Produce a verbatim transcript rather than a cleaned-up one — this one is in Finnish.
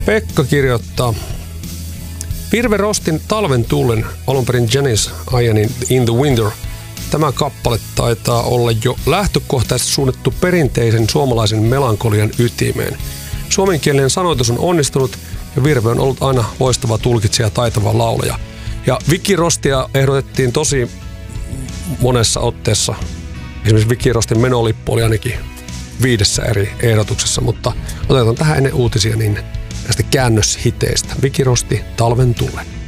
Pekka kirjoittaa. Virve Rostin Talven tullen, alun perin Janis Ianin In the Winter. Tämä kappale taitaa olla jo lähtökohtaisesti suunnattu perinteisen suomalaisen melankolian ytimeen. Suomenkielinen sanoitus on onnistunut ja Virve on ollut aina loistava tulkitsija ja taitava laulaja. Ja Vicky Rostia ehdotettiin tosi monessa otteessa. Esimerkiksi Vicky Rostin menolippu oli ainakin viidessä eri ehdotuksessa, mutta otetaan tähän ennen uutisia niin näistä käännöshiteistä. Vicky Rosti, Talven tullen.